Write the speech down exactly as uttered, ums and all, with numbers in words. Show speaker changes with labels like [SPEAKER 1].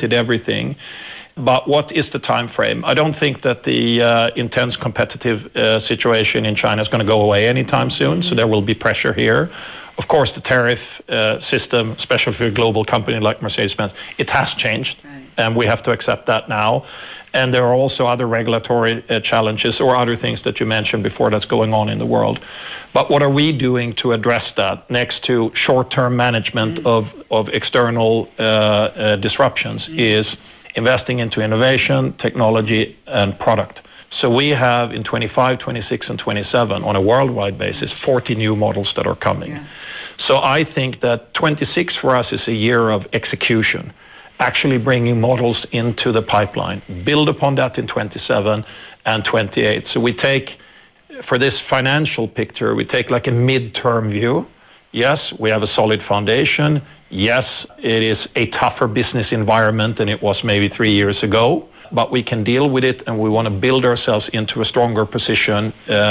[SPEAKER 1] limited everything. But what is the time frame? I don't think that the uh, intense competitive uh, situation in China is going to go away anytime soon, so there will be pressure here. Of course, the tariff uh, system, especially for a global company like Mercedes-Benz, it has changed, right. And we have to accept that now. And there are also other regulatory uh, challenges or other things that you mentioned before that's going on in the world. But what are we doing to address that next to short-term management mm. of, of external uh, uh, disruptions mm. is investing into innovation, technology, and product. So we have in twenty-five, twenty-six, and twenty-seven, on a worldwide basis, forty new models that are coming. Yeah. So I think that twenty-six for us is a year of execution, actually bringing models into the pipeline, build upon that in twenty-seven and twenty-eight. So we take, for this financial picture, we take like a mid-term view. Yes, we have a solid foundation. Yes, it is a tougher business environment than it was maybe three years ago, but we can deal with it, and we want to build ourselves into a stronger position uh,